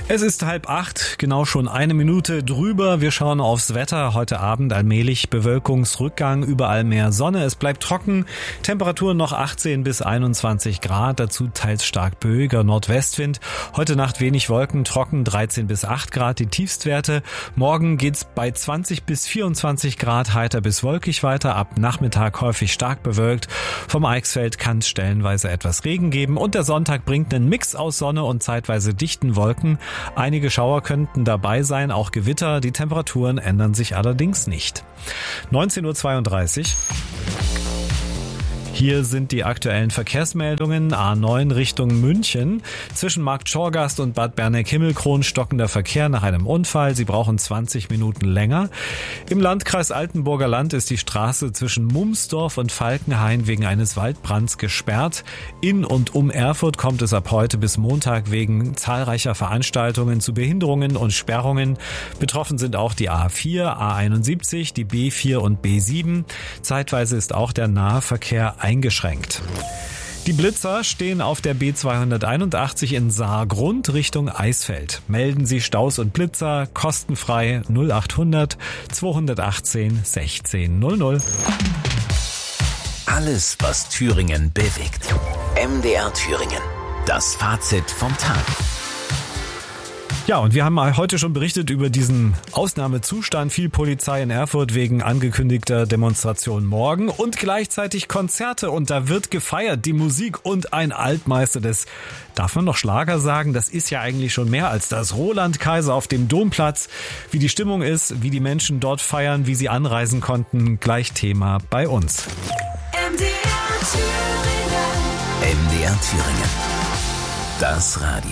Es ist 7:30, genau schon eine Minute drüber. Wir schauen aufs Wetter. Heute Abend allmählich Bewölkungsrückgang, überall mehr Sonne. Es bleibt trocken, Temperaturen noch 18 bis 21 Grad, dazu teils stark böiger Nordwestwind. Heute Nacht wenig Wolken, trocken 13 bis 8 Grad die Tiefstwerte. Morgen geht's bei 20 bis 24 Grad heiter bis wolkig weiter. Ab Nachmittag häufig stark bewölkt. Vom Eichsfeld kann es stellenweise etwas Regen geben und der Sonntag bringt einen Mix aus Sonne und zeitweise dichten Wolken. Einige Schauer könnten dabei sein, auch Gewitter. Die Temperaturen ändern sich allerdings nicht. 19:32 Uhr. Hier sind die aktuellen Verkehrsmeldungen. A9 Richtung München. Zwischen Markt Schorgast und Bad Berneck-Himmelkron stockender Verkehr nach einem Unfall. Sie brauchen 20 Minuten länger. Im Landkreis Altenburger Land ist die Straße zwischen Mumsdorf und Falkenhain wegen eines Waldbrands gesperrt. In und um Erfurt kommt es ab heute bis Montag wegen zahlreicher Veranstaltungen zu Behinderungen und Sperrungen. Betroffen sind auch die A4, A71, die B4 und B7. Zeitweise ist auch der Nahverkehr eingeschränkt. Die Blitzer stehen auf der B281 in Saargrund Richtung Eisfeld. Melden Sie Staus und Blitzer kostenfrei 0800 218 1600. Alles, was Thüringen bewegt. MDR Thüringen. Das Fazit vom Tag. Ja, und wir haben heute schon berichtet über diesen Ausnahmezustand. Viel Polizei in Erfurt wegen angekündigter Demonstration morgen und gleichzeitig Konzerte. Und da wird gefeiert, die Musik und ein Altmeister. Das darf man noch Schlager sagen. Das ist ja eigentlich schon mehr als das. Roland Kaiser auf dem Domplatz. Wie die Stimmung ist, wie die Menschen dort feiern, wie sie anreisen konnten. Gleich Thema bei uns. MDR Thüringen. Das Radio.